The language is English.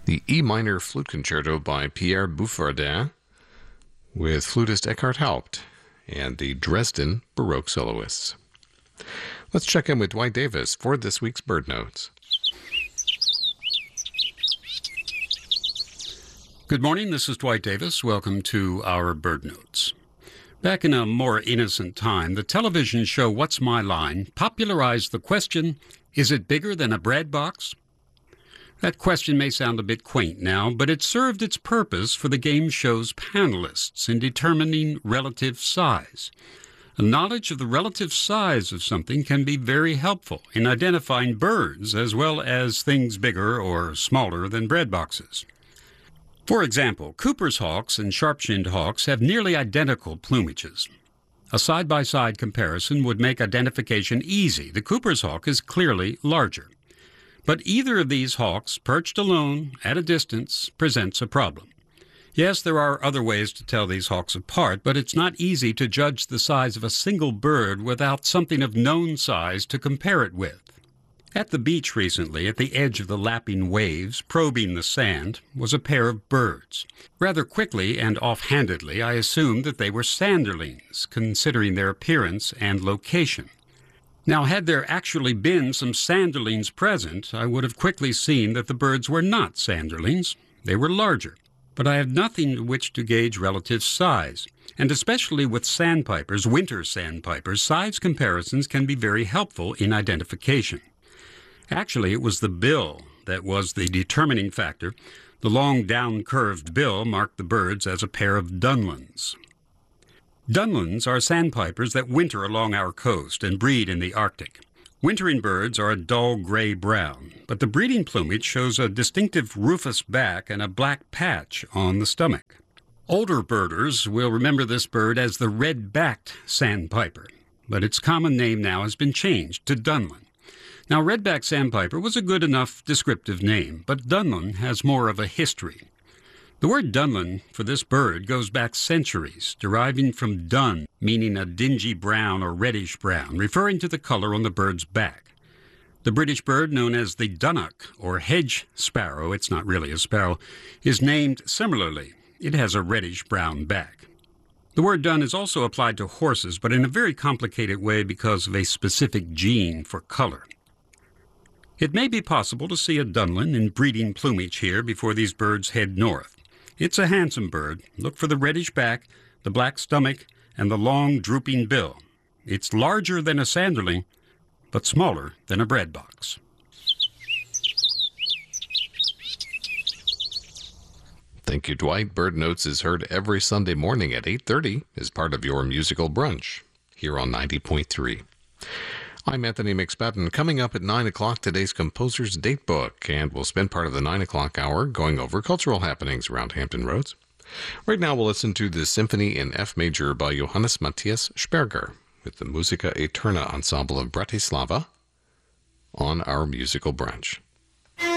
the E minor flute concerto by Pierre Bouffardin with flutist Eckhart Haupt and the Dresden Baroque soloists. Let's check in with Dwight Davis for this week's Bird Notes. Good morning, this is Dwight Davis. Welcome to our Bird Notes. Back in a more innocent time, the television show What's My Line popularized the question, is it bigger than a bread box? That question may sound a bit quaint now, but it served its purpose for the game show's panelists in determining relative size. A knowledge of the relative size of something can be very helpful in identifying birds as well as things bigger or smaller than bread boxes. For example, Cooper's hawks and sharp-shinned hawks have nearly identical plumages. A side-by-side comparison would make identification easy. The Cooper's hawk is clearly larger. But either of these hawks, perched alone at a distance, presents a problem. Yes, there are other ways to tell these hawks apart, but it's not easy to judge the size of a single bird without something of known size to compare it with. At the beach recently, at the edge of the lapping waves, probing the sand, was a pair of birds. Rather quickly and offhandedly, I assumed that they were sanderlings, considering their appearance and location. Now, had there actually been some sanderlings present, I would have quickly seen that the birds were not sanderlings. They were larger. But I have nothing to which to gauge relative size. And especially with sandpipers, winter sandpipers, size comparisons can be very helpful in identification. Actually, it was the bill that was the determining factor. The long down-curved bill marked the birds as a pair of dunlins. Dunlins are sandpipers that winter along our coast and breed in the Arctic. Wintering birds are a dull gray-brown, but the breeding plumage shows a distinctive rufous back and a black patch on the stomach. Older birders will remember this bird as the red-backed sandpiper, but its common name now has been changed to dunlin. Now, red-backed sandpiper was a good enough descriptive name, but dunlin has more of a history. The word dunlin for this bird goes back centuries, deriving from dun, meaning a dingy brown or reddish brown, referring to the color on the bird's back. The British bird known as the dunnock or hedge sparrow, it's not really a sparrow, is named similarly. It has a reddish-brown back. The word dun is also applied to horses, but in a very complicated way because of a specific gene for color. It may be possible to see a dunlin in breeding plumage here before these birds head north. It's a handsome bird. Look for the reddish back, the black stomach, and the long drooping bill. It's larger than a sanderling, but smaller than a bread box. Thank you, Dwight. Bird Notes is heard every Sunday morning at 8:30 as part of your musical brunch here on 90.3. I'm Anthony McSpadden. Coming up at 9 o'clock, today's Composer's Datebook, and we'll spend part of the 9 o'clock hour going over cultural happenings around Hampton Roads. Right now, we'll listen to the Symphony in F Major by Johannes Matthias Sperger with the Musica Eterna Ensemble of Bratislava on our musical brunch.